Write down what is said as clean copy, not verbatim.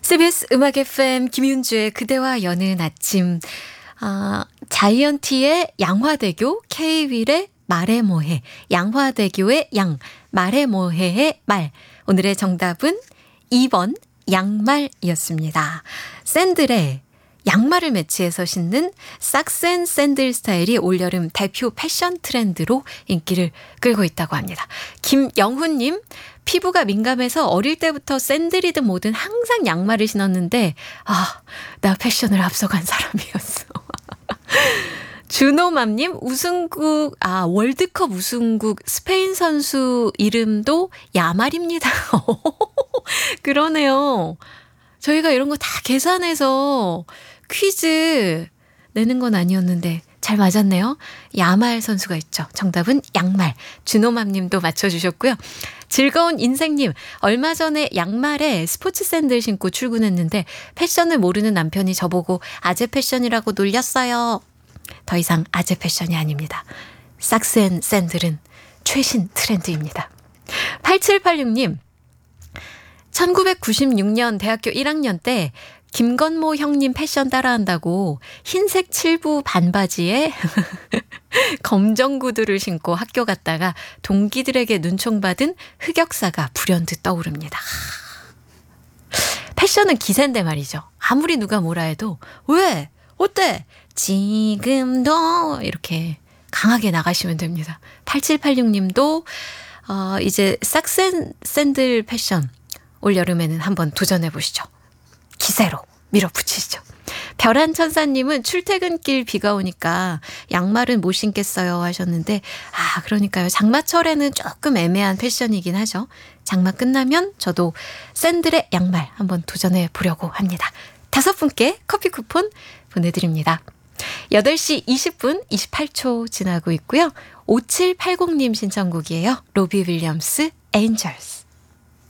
CBS 음악 FM 김윤주의 그대와 여는 아침. 자이언티의 양화대교, K-윌의 말해 뭐해, 양화대교의 양, 말해 뭐해의 말. 오늘의 정답은 2번 양말이었습니다. 샌들의 양말을 매치해서 신는 삭센 샌들 스타일이 올여름 대표 패션 트렌드로 인기를 끌고 있다고 합니다. 김영훈님, 피부가 민감해서 어릴 때부터 샌들이든 뭐든 항상 양말을 신었는데 나 패션을 앞서간 사람이었어. 준호맘님, 월드컵 우승국 스페인 선수 이름도 야말입니다. 그러네요. 저희가 이런 거 다 계산해서 퀴즈 내는 건 아니었는데 잘 맞았네요. 야말 선수가 있죠. 정답은 양말. 준호맘님도 맞춰주셨고요. 즐거운 인생님, 얼마 전에 양말에 스포츠 샌들 신고 출근했는데 패션을 모르는 남편이 저보고 아재 패션이라고 놀렸어요. 더 이상 아재 패션이 아닙니다. 삭센 샌들은 최신 트렌드입니다. 8786님, 1996년 대학교 1학년 때 김건모 형님 패션 따라한다고 흰색 7부 반바지에 검정 구두를 신고 학교 갔다가 동기들에게 눈총받은 흑역사가 불현듯 떠오릅니다. 패션은 기세인데 말이죠. 아무리 누가 뭐라 해도 왜? 어때? 지금도 이렇게 강하게 나가시면 됩니다. 8786님도 이제 삭센 샌들 패션 올여름에는 한번 도전해보시죠. 기세로 밀어붙이시죠. 별한 천사님은 출퇴근길 비가 오니까 양말은 못 신겠어요 하셨는데 그러니까요. 장마철에는 조금 애매한 패션이긴 하죠. 장마 끝나면 저도 샌들의 양말 한번 도전해 보려고 합니다. 5분께 커피 쿠폰 보내드립니다. 8시 20분 28초 지나고 있고요. 5780님 신청곡이에요. 로비 윌리엄스, Angels.